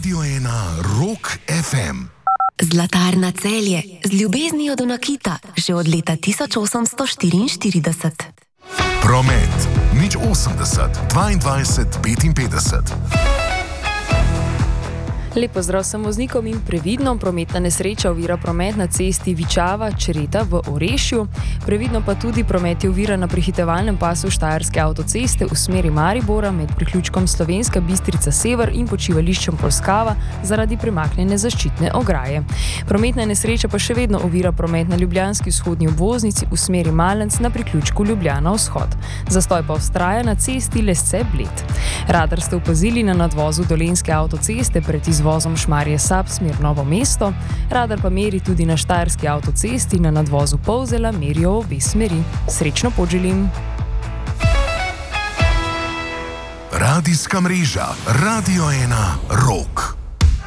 Radio 1 Rock FM. Zlatarna Celje z ljubeznijo do nakita že od leta 1844. Promet nič 80 22 55. Lep pozdrav vsem voznikom in previdno. Prometna nesreča ovira promet na cesti Vičava-Čreta v Orešju. Previdno pa tudi promet je ovira na prehitevalnem pasu Štajerske avtoceste v smeri Maribora med priključkom Slovenska Bistrica Sever in počivališčem Polskava zaradi premaknjene zaščitne ograje. Prometna nesreča pa še vedno ovira promet na ljubljanski vzhodni obvoznici v smeri Malenc na priključku Ljubljana vzhod. Zastoj pa vztraja na cesti Lesce-Bled. Radar ste opazili na nadvozu Dolenjske avtoceste pred izvozom Šmarje-Sap smer Novo mesto, radar pa meri tudi na Štajerski avtocesti na nadvozu Polzela merijo obe smeri. Srečno pot želim! Radijska mreža Radio 1 Rock.